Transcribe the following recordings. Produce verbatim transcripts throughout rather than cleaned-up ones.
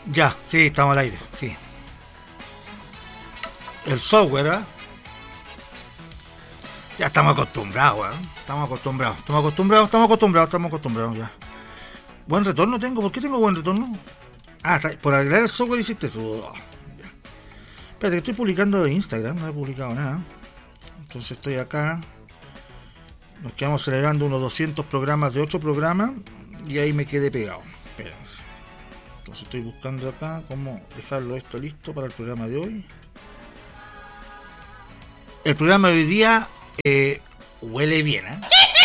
Ya, sí, estamos al aire, sí. El software, ¿eh? Ya estamos acostumbrados, ¿eh? Estamos acostumbrados, estamos acostumbrados, estamos acostumbrados, estamos acostumbrados ya. Buen retorno tengo, ¿por qué tengo buen retorno? Ah, está, por arreglar el software hiciste eso. Oh, espérate, que estoy publicando en Instagram, no he publicado nada. Entonces estoy acá. Nos quedamos celebrando unos doscientos programas de ocho programas y ahí me quedé pegado. Espérense. Entonces estoy buscando acá cómo dejarlo esto listo para el programa de hoy. El programa de hoy día eh, huele bien, ¿eh?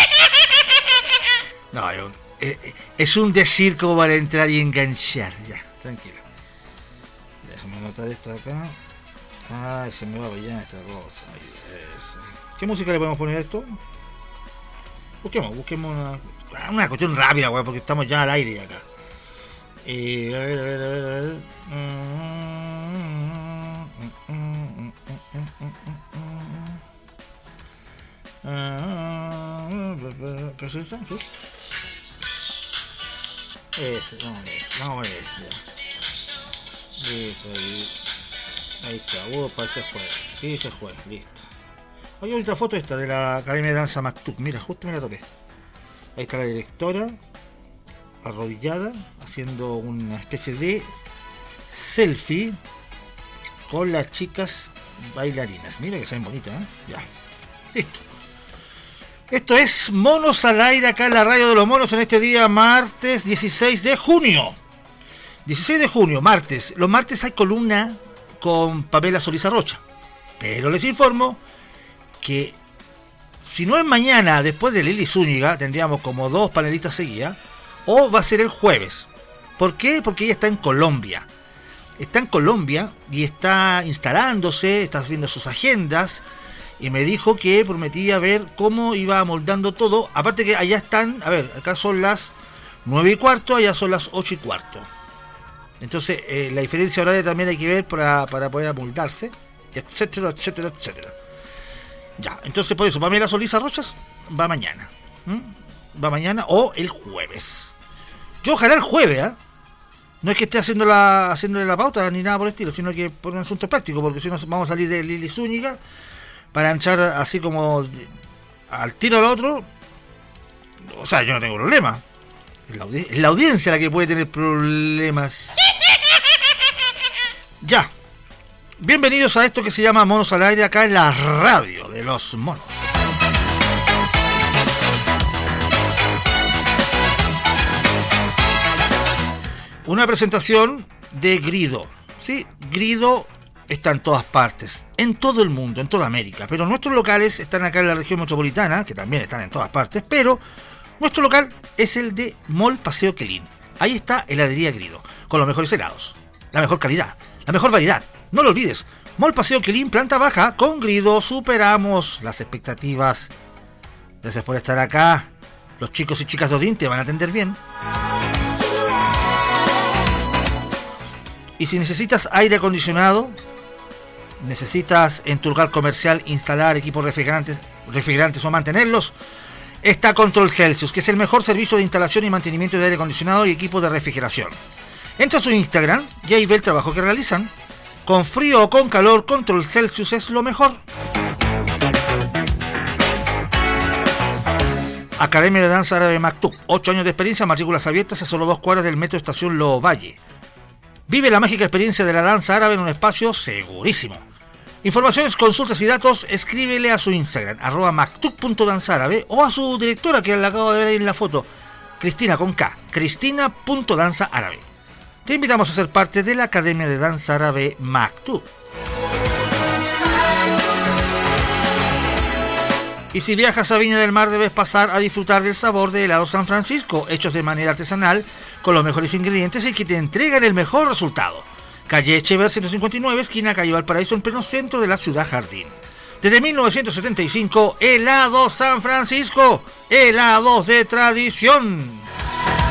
No, es un, eh, es un decir como para entrar y enganchar. Ya, tranquilo. Déjame anotar esta acá. Ay, se me va a brillar esta cosa. ¿Qué música le podemos poner a esto? Busquemos, busquemos una, una cuestión rápida, güey, porque estamos ya al aire acá. Eh, a ver, a ver, a ver, a ver. ¿Qué es eso? ¿Qué es? Eso, vamos a ver, vamos a ver eso. Listo, ahí. Ahí está, opa, ese juego. Sí, ese juego, listo. Oye, otra foto esta de la Academia de Danza Mactub. Mira, justo me la toqué. Ahí está la directora, arrodillada, haciendo una especie de selfie con las chicas bailarinas. Mira que se ven bonitas, ¿eh? Ya. Listo. Esto es Monos al Aire, acá en la Radio de los Monos, en este día martes dieciséis de junio. dieciséis de junio, martes. Los martes hay columna con Pamela Solís Arrocha. Pero les informo que si no es mañana, después de Lili Zúñiga, tendríamos como dos panelistas seguidas, o va a ser el jueves. ¿Por qué? Porque ella está en Colombia. Está en Colombia y está instalándose, está viendo sus agendas, y me dijo que prometía ver cómo iba amoldando todo. Aparte que allá están, a ver, acá son las nueve y cuarto, allá son las ocho y cuarto. Entonces, eh, la diferencia horaria también hay que ver para, para poder amoldarse, etcétera, etcétera, etcétera. Ya, entonces por eso, Pamela Solís Arrochas va mañana. ¿Mm? Va mañana o el jueves. Yo ojalá el jueves, ¿eh? No es que esté haciendo la, haciéndole la pauta ni nada por el estilo, sino que por un asunto práctico, porque si no vamos a salir de Lili Zúñiga para anchar así como al tiro al otro. O sea, yo no tengo problema. Es la, audi- es la audiencia la que puede tener problemas. Ya. Bienvenidos a esto que se llama Monos al Aire, acá en la Radio de los Monos. Una presentación de Grido. Sí, Grido está en todas partes, en todo el mundo, en toda América. Pero nuestros locales están acá en la región metropolitana, que también están en todas partes. Pero nuestro local es el de Mall Paseo Quelín. Ahí está heladería Grido, con los mejores helados, la mejor calidad, la mejor variedad. No lo olvides, Mall Paseo Quilín, planta baja, con Grido, superamos las expectativas. Gracias por estar acá. Los chicos y chicas de Odín te van a atender bien. Y si necesitas aire acondicionado, necesitas en tu local comercial instalar equipos refrigerantes, refrigerantes o mantenerlos, está Control Celsius, que es el mejor servicio de instalación y mantenimiento de aire acondicionado y equipos de refrigeración. Entra a su Instagram y ahí ve el trabajo que realizan. Con frío o con calor, Control Celsius es lo mejor. Academia de Danza Árabe Mactub, ocho años de experiencia, matrículas abiertas a solo dos cuadras del Metro Estación Lo Valle. Vive la mágica experiencia de la danza árabe en un espacio segurísimo. Informaciones, consultas y datos, escríbele a su Instagram, arroba mactub punto danza árabe, o a su directora, que la acabo de ver ahí en la foto, Cristina con K, cristina punto danza árabe. Te invitamos a ser parte de la Academia de Danza Árabe Mactub. Y si viajas a Viña del Mar, debes pasar a disfrutar del sabor de helado San Francisco, hechos de manera artesanal, con los mejores ingredientes y que te entregan el mejor resultado. Calle Echever ciento cincuenta y nueve, esquina Calle Valparaíso, en pleno centro de la ciudad Jardín. Desde mil novecientos setenta y cinco, helado San Francisco, helados de tradición.